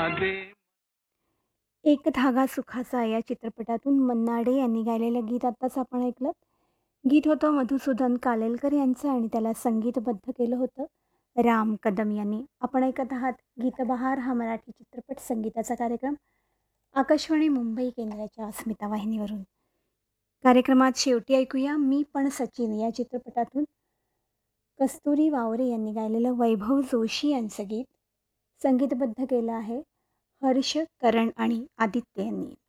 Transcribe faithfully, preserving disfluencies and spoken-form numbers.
दे. एक धागा सुखाचा या चित्रपटातून मन्ना डे यांनी गायलेलं गीत आत्ताच आपण ऐकलं. गीत होतं मधुसूदन कालेलकर यांचं आणि त्याला संगीतबद्ध केलं होतं राम कदम यांनी. आपण ऐकत आहात गीतबहार हा मराठी चित्रपट संगीताचा कार्यक्रम आकाशवाणी मुंबई केंद्राच्या अस्मिता वाहिनीवरून. कार्यक्रमात शेवटी ऐकूया मी पण सचिन या चित्रपटातून कस्तुरी वावरे यांनी गायलेलं वैभव जोशी यांचं गीत. संगीतबद्ध केलं आहे हर्ष करण आणि आदित्य यांनी.